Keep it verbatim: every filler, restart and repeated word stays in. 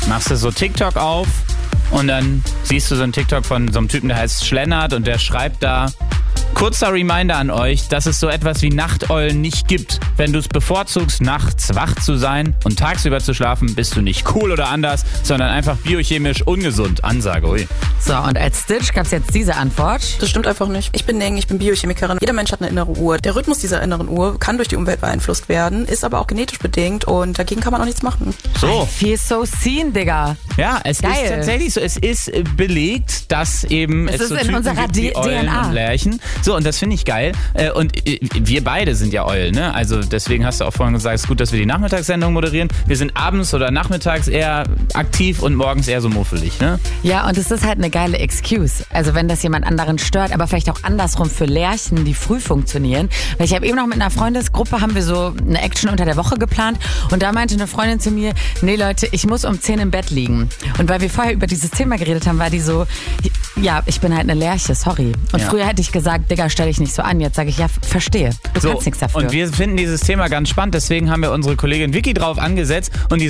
machst du so TikTok auf und dann siehst du so einen TikTok von so einem Typen, der heißt Schlennert und der schreibt da: Kurzer Reminder an euch, dass es so etwas wie Nachteulen nicht gibt. Wenn du es bevorzugst, nachts wach zu sein und tagsüber zu schlafen, bist du nicht cool oder anders, sondern einfach biochemisch ungesund. Ansage, ui. So, und als Stitch gab es jetzt diese Antwort. Das stimmt einfach nicht. Ich bin Neng, ich bin Biochemikerin. Jeder Mensch hat eine innere Uhr. Der Rhythmus dieser inneren Uhr kann durch die Umwelt beeinflusst werden, ist aber auch genetisch bedingt und dagegen kann man auch nichts machen. So. I feel so seen, Digga. Ja, es Geil. ist tatsächlich so. Es ist belegt, dass eben Es es, ist so in Typen unserer gibt wie D- Eulen D N A. und Lerchen. So, und das finde ich geil. Äh, Und äh, wir beide sind ja Eulen, ne? Also deswegen hast du auch vorhin gesagt, es ist gut, dass wir die Nachmittagssendung moderieren. Wir sind abends oder nachmittags eher aktiv und morgens eher so muffelig, ne? Ja, und es ist halt eine geile Excuse. Also wenn das jemand anderen stört, aber vielleicht auch andersrum für Lerchen, die früh funktionieren. Weil ich habe eben noch mit einer Freundesgruppe, haben wir so eine Action unter der Woche geplant und da meinte eine Freundin zu mir, nee Leute, ich muss um zehn im Bett liegen. Und weil wir vorher über dieses Thema geredet haben, war die so, ja, ich bin halt eine Lerche, sorry. Und Ja. früher hätte ich gesagt, Digga, stell dich nicht so an. Jetzt sage ich, ja, verstehe. Du So, kannst nichts dafür. und wir finden dieses Thema ganz spannend, deswegen haben wir unsere Kollegin Vicky drauf angesetzt und die